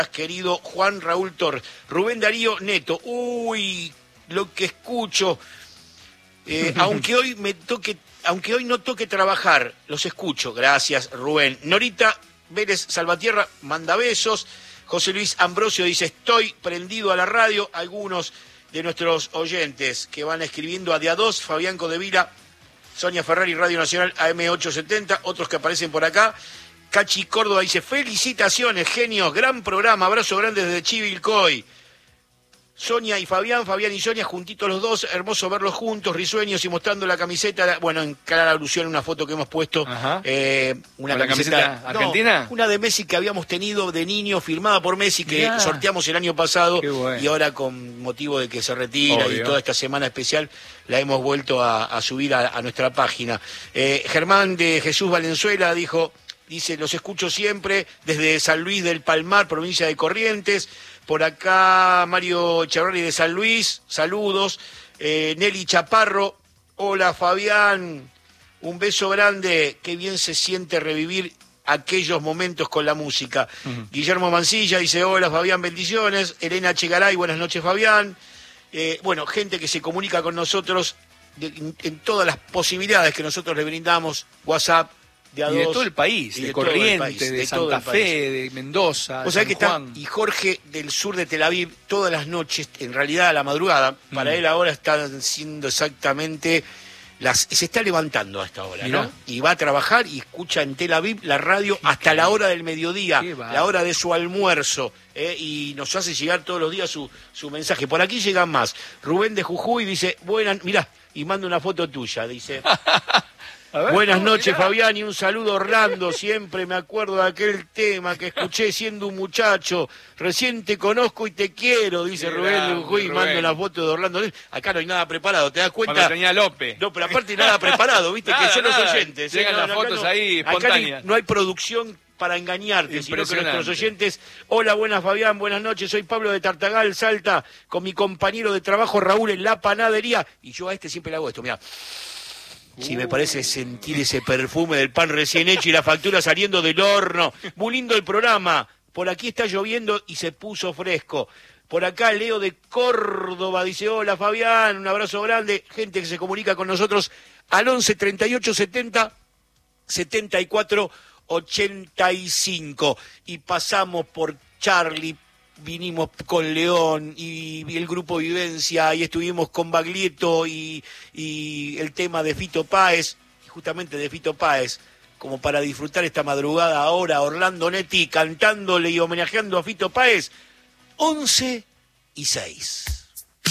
querido Juan Raúl Torres. Rubén Darío Neto. Uy, lo que escucho. Aunque hoy no toque trabajar, los escucho. Gracias, Rubén. Norita Vélez Salvatierra manda besos. José Luis Ambrosio dice, estoy prendido a la radio. Algunos de nuestros oyentes que van escribiendo a día 2, Fabián Codevila, Sonia Ferrari, Radio Nacional AM870, otros que aparecen por acá. Cachi Córdoba dice, felicitaciones, genios, gran programa, abrazo grande desde Chivilcoy. Sonia y Fabián y Sonia juntitos los dos, hermoso verlos juntos, risueños y mostrando la camiseta, bueno, en clara alusión a una foto que hemos puesto, una camiseta argentina. Una de Messi que habíamos tenido de niño, firmada por Messi, que sorteamos el año pasado, y ahora con motivo de que se retira y toda esta semana especial, la hemos vuelto a subir a nuestra página. Germán de Jesús Valenzuela dice, los escucho siempre desde San Luis del Palmar, provincia de Corrientes. Por acá Mario Echeverri de San Luis, saludos. Nelly Chaparro, hola Fabián, un beso grande, qué bien se siente revivir aquellos momentos con la música. Guillermo Mancilla dice, hola Fabián, bendiciones. Elena Chegaray, buenas noches Fabián. Bueno, gente que se comunica con nosotros en todas las posibilidades que nosotros le brindamos, WhatsApp, de todo el país, de Corrientes, de Santa Fe, de Mendoza, o sea que está, y Jorge del sur de Tel Aviv, todas las noches, en realidad a la madrugada, para él ahora están siendo exactamente se está levantando a esta hora, ¿no? Y va a trabajar y escucha en Tel Aviv la radio hasta la hora del mediodía, la hora de su almuerzo, y nos hace llegar todos los días su mensaje. Por aquí llegan más. Rubén de Jujuy dice, mirá, y manda una foto tuya, dice... Buenas noches, Fabián, y un saludo Orlando. Siempre me acuerdo de aquel tema que escuché siendo un muchacho. Recién te conozco y te quiero, dice Rubén de Jujuy, y manda una foto de Orlando. Acá no hay nada preparado, ¿te das cuenta? Cuando tenía López. No, pero aparte nada preparado, viste, que son los oyentes. Llegan las fotos ahí espontáneas. Acá no hay producción para engañarte, sino que nuestros oyentes... Hola, buenas Fabián, buenas noches, soy Pablo de Tartagal, Salta, con mi compañero de trabajo Raúl en la panadería. Y yo a siempre le hago esto, mirá. Sí, me parece sentir ese perfume del pan recién hecho y la factura saliendo del horno. Muy lindo el programa. Por aquí está lloviendo y se puso fresco. Por acá Leo de Córdoba dice, hola Fabián, un abrazo grande. Gente que se comunica con nosotros al 11 38 70 74 85. Y pasamos por Charlie, vinimos con León y el grupo Vivencia y estuvimos con Baglietto y el tema de Fito Páez, justamente de Fito Páez, como para disfrutar esta madrugada ahora, Orlando Netti cantándole y homenajeando a Fito Páez, 11:06.